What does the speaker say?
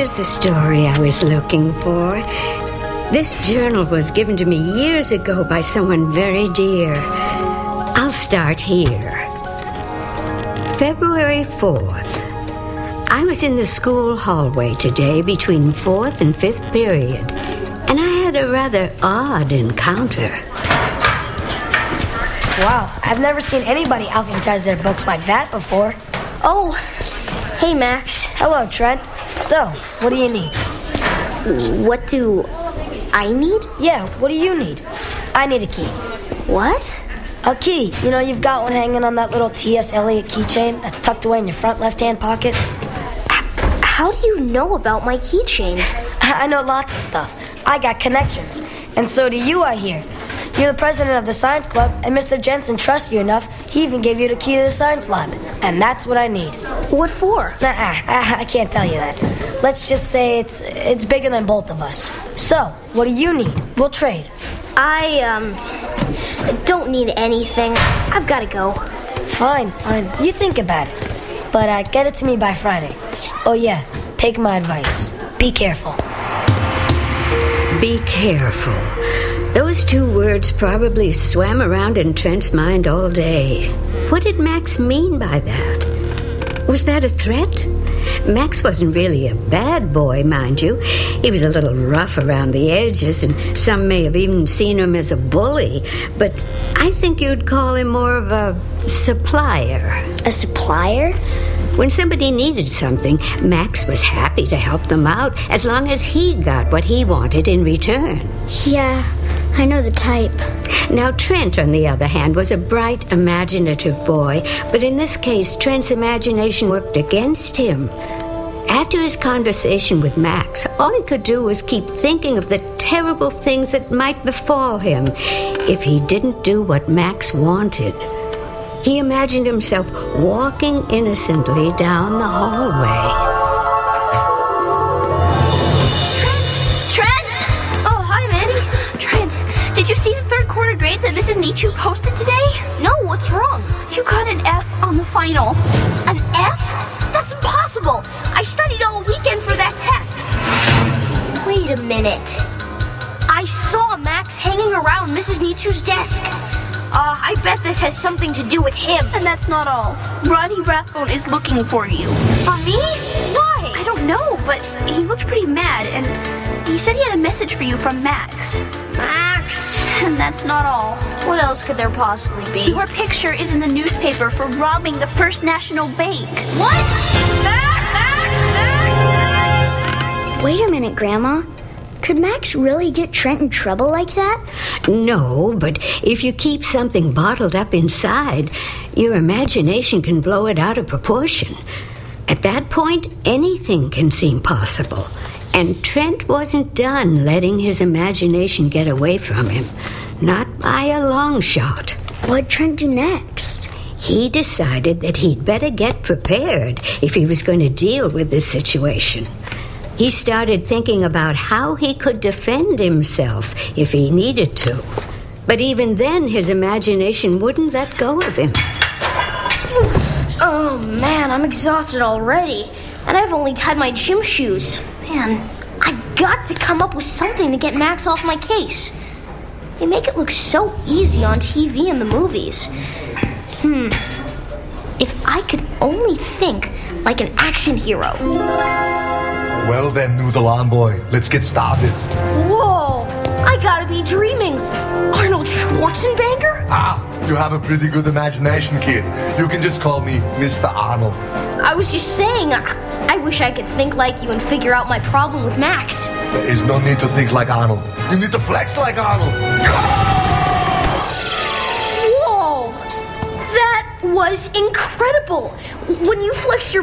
Here's the story I was looking for. This journal was given to me years ago by someone very dear. I'll start here. February 4th. I was in the school hallway today between 4th and 5th period, and I had a rather odd encounter. Wow, I've never seen anybody alphabetize their books like that before. Oh, hey, Max. Hello, Trent. So, what do you need? What do I need? Yeah, what do you need? I need a key. What? A key. You know, you've got one hanging on that little T.S. Eliot keychain that's tucked away in your front left-hand pocket. How do you know about my keychain? I know lots of stuff. I got connections. And so do you, I hear. You're the president of the science club, and Mr. Jensen trusts you enough, he even gave you the key to the science lab. And that's what I need. What for? I can't tell you that. Let's just say it's bigger than both of us. So, what do you need? We'll trade. I don't need anything. I've got to go. Fine. You think about it. But get it to me by Friday. Oh yeah, take my advice. Be careful. Be careful. Those two words probably swam around in Trent's mind all day. What did Max mean by that? Was that a threat? Max wasn't really a bad boy, mind you. He was a little rough around the edges, and some may have even seen him as a bully. But I think you'd call him more of a supplier. A supplier? When somebody needed something, Max was happy to help them out as long as he got what he wanted in return. Yeah, I know the type. Now, Trent, on the other hand, was a bright, imaginative boy, but in this case, Trent's imagination worked against him. After his conversation with Max, all he could do was keep thinking of the terrible things that might befall him if he didn't do what Max wanted. He imagined himself walking innocently down the hallway. Trent! Oh, hi, Manny. Trent, did you see the third quarter grades that Mrs. Nietzsche posted today? No, what's wrong? You got an F on the final. An F? That's impossible. I studied all weekend for that test. Wait a minute. I saw Max hanging around Mrs. Nietzsche's desk. I bet this has something to do with him. And that's not all. Ronnie Rathbone is looking for you. For me? Why? I don't know, but he looked pretty mad, and he said he had a message for you from Max. Max. And that's not all. What else could there possibly be? Your picture is in the newspaper for robbing the First National Bank. What? Max! Wait a minute, Grandma. Could Max really get Trent in trouble like that? No, but if you keep something bottled up inside, your imagination can blow it out of proportion. At that point, anything can seem possible. And Trent wasn't done letting his imagination get away from him. Not by a long shot. What'd Trent do next? He decided that he'd better get prepared if he was going to deal with this situation. He started thinking about how he could defend himself if he needed to. But even then, his imagination wouldn't let go of him. Oh, man, I'm exhausted already. And I've only tied my gym shoes. Man, I've got to come up with something to get Max off my case. They make it look so easy on TV and the movies. If I could only think like an action hero. Well then, Noodle On Boy, let's get started. Whoa, I gotta be dreaming. Arnold Schwarzenegger? You have a pretty good imagination, kid. You can just call me Mr. Arnold. I was just saying, I wish I could think like you and figure out my problem with Max. There is no need to think like Arnold. You need to flex like Arnold. Whoa, that was incredible. When you flexed your